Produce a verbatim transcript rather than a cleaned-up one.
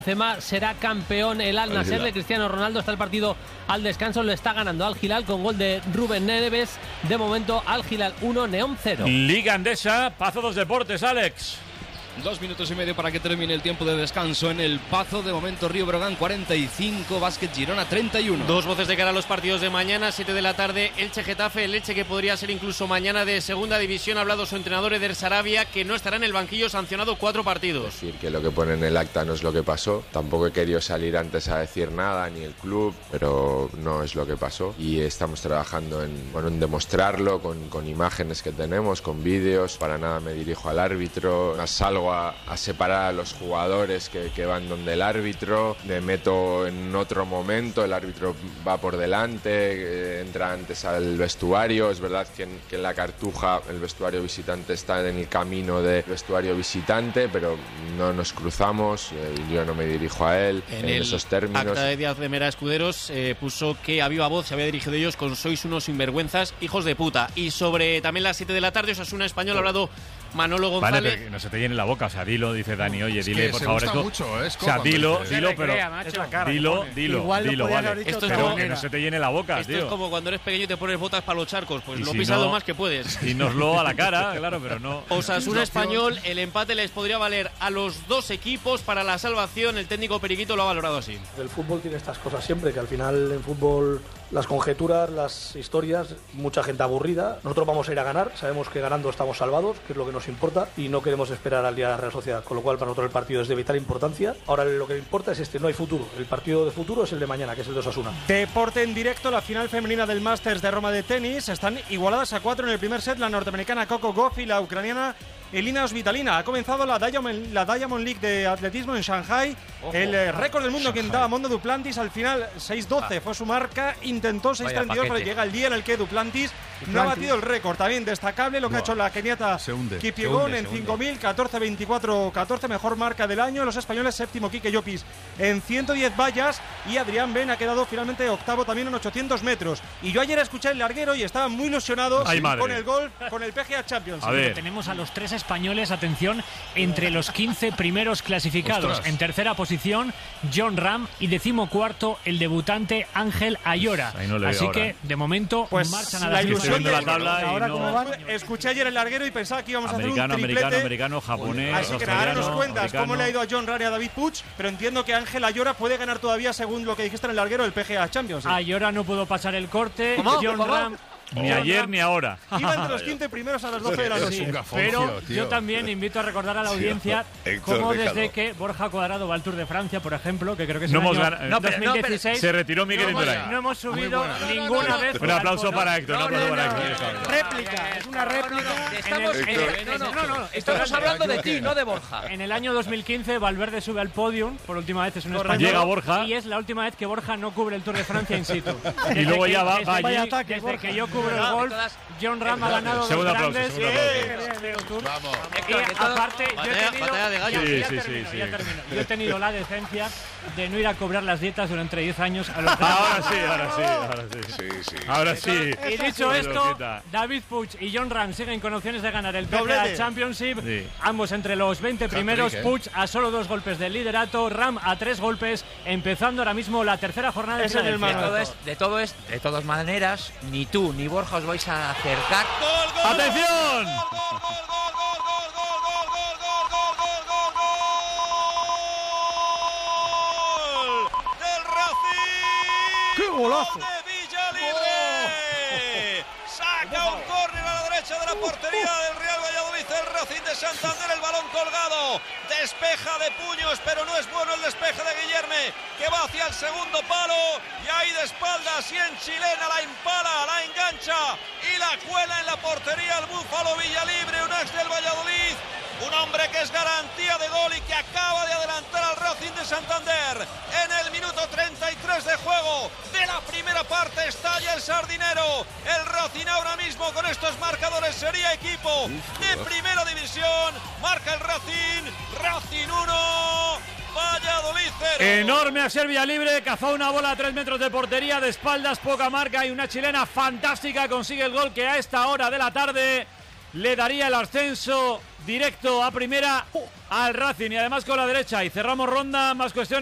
Benzema será campeón. El Al Nassr de Cristiano Ronaldo. Está el partido al descanso, lo está ganando Al Hilal con gol de Rubén Neves. De momento Al Hilal uno, Neom cero. Liga Endesa, Pazo dos Deportes, Alex. Dos minutos y medio para que termine el tiempo de descanso en el Pazo. De momento Río Breogán cuarenta y cinco, Básquet Girona treinta y uno. Dos voces de cara a los partidos de mañana, siete de la tarde, Elche Getafe, el Elche que podría ser incluso mañana de segunda división. Ha hablado su entrenador Eder Sarabia, que no estará en el banquillo, sancionado cuatro partidos. Decir que lo que pone en el acta no es lo que pasó. Tampoco he querido salir antes a decir nada, ni el club, pero no es lo que pasó. Y estamos trabajando en, bueno, en demostrarlo con, con imágenes que tenemos, con vídeos. Para nada me dirijo al árbitro, salgo A, a separar a los jugadores que, que van donde el árbitro, me meto en otro momento, el árbitro va por delante, entra antes al vestuario. Es verdad que en, que en la Cartuja el vestuario visitante está en el camino del vestuario visitante, pero no nos cruzamos, eh, yo no me dirijo a él en, en esos términos. Acta de Díaz de Mera Escuderos eh, puso que a viva voz se había dirigido a ellos con "sois unos sinvergüenzas, hijos de puta". Y sobre también las siete de la tarde, Osasuna Español, ha hablado Manolo González. Vale, pero que no se te llene la boca, o sea, dilo, dice Dani, oye, dile, es por se favor, gusta esto. mucho, ¿eh? O sea, dilo, dilo, pero cara, dilo, dilo, Igual dilo, lo vale. Esto es Pero como que no se te llene la boca, Esto tío. es como cuando eres pequeño y te pones botas para los charcos, pues Y lo si pisas no, lo más que puedes. Dínoslo a la cara, claro, pero no. Osasuna Español, el empate les podría valer a los dos equipos para la salvación. El técnico Periquito lo ha valorado así. El fútbol tiene estas cosas siempre, que al final en fútbol las conjeturas, las historias, mucha gente aburrida. Nosotros vamos a ir a ganar, sabemos que ganando estamos salvados, que es lo que nos importa, y no queremos esperar al día de la Real Sociedad, con lo cual para nosotros el partido es de vital importancia. Ahora lo que importa es este, no hay futuro. El partido de futuro es el de mañana, que es el de Osasuna. Deporte en directo, la final femenina del Masters de Roma de tenis. Están igualadas a cuatro en el primer set, la norteamericana Coco Gauff y la ucraniana Elina Osvitalina. Ha comenzado la Diamond, la Diamond League de atletismo en Shanghai. Ojo, el eh, récord del mundo que daba Mondo Duplantis, al final seis doce fue su marca, intentó seis treinta y dos, pero llega el día en el que Duplantis, Duplantis no ha batido el récord. También destacable lo que no, ha hecho la keniata Kipyegon en cinco mil, catorce veinticuatro catorce, mejor marca del año. Los españoles, séptimo Quique Llopis en ciento diez vallas, y Adrián Ben ha quedado finalmente octavo también en ochocientos metros. Y yo ayer escuché el larguero y estaba muy ilusionado Ay, con el gol, con el P G A Champions. A ver. Tenemos a los tres españoles, atención, entre los quince primeros clasificados. Ostras. En tercera posición, John Ram, y decimocuarto el debutante Ángel Ayora. Ahí no le Así veo que, ahora. de momento, Pues marchan a la las ilusión de la de- tabla y ahora no- cómo van. Escuché ayer el larguero y pensaba que íbamos Americano, a hacer un americano, triplete. americano, japonés, Así que nada, ahora nos australiano, cuentas americano. cómo le ha ido a John Ram y a David Puig, pero entiendo que Ángel Ayora puede ganar todavía, según lo que dijiste en el larguero, el P G A Champions. ¿eh? Ayora no pudo pasar el corte. ¿Cómo? John ¿Cómo? Ram. Ni John ayer Ram- ni ahora. Iba entre los quince primeros a las doce de la Es noche. un gafoncio, Pero tío. yo también invito a recordar a la audiencia Héctor, cómo déjalo. desde que Borja Cuadrado va al Tour de Francia, por ejemplo, que creo que es No el hemos año ganado- No, pero- no, pero- dos mil dieciséis, Se retiró Miguel no, Indurain. no hemos subido buena. ninguna vez. Un aplauso al para Héctor, un aplauso para Héctor. Réplica, es una réplica. Estamos, En el- Héctor. eh, no, no, No, no, no, estamos hablando de ti, no de Borja. En el año dos mil quince, Valverde sube al podium, por última vez es un Correcto. español. Llega Borja. Y es la última vez que Borja no cubre el Tour de Francia in situ. Y luego ya va- desde, va allí. desde- Vaya ataque, desde Borja. que yo cubro el De golf, todas- John Ram ha ganado dos Segundo aplauso, grandes. segundo eh, Tour. Vamos. Y aparte, yo he Batalla- tenido, batalla de gallos. ya, Sí, ya sí, termino, sí, ya sí. termino. Yo he tenido la decencia de no ir a cobrar las dietas durante diez años a los Ahora sí, ahora sí, ahora sí. Sí, sí. Ahora sí. Y dicho Sí, esto, lo quita. David Puig y John Ram siguen con opciones de ganar el P G A Doblete. Championship. Sí. Ambos entre los veinte primeros. ¿eh? Puig a solo dos golpes del liderato, Ram a tres golpes, empezando ahora mismo la tercera jornada de Es en el Filadelfia. De mano. todo, es, de todo es, de todas maneras, ni tú ni Borja os vais a acercar. ¡Atención! del Racing. ¡Qué golazo! De Villalibre. Saca un córner a la derecha de la portería del Real Valladolid, el Racing de Santander, el balón colgado. Despeja de puños, pero no es bueno el despeje de Guillerme, que va hacia el segundo palo. Y ahí de espaldas y en chilena la impala, la engancha y la cuela en la portería el Búfalo Villalibre, un ex del Valladolid. Un hombre que es garantía de gol y que acaba de adelantar al Racing de Santander. En el minuto treinta y tres de juego de la primera parte estalla el Sardinero. El Racing ahora mismo con estos marcadores sería equipo de primera división. Marca el Racing. Racing uno, Valladolid cero. Enorme a Serbia libre, cazó una bola a tres metros de portería, de espaldas, poca marca, y una chilena fantástica consigue el gol que a esta hora de la tarde le daría el ascenso directo a primera al Racing, y además con la derecha. Y cerramos ronda, más cuestiones.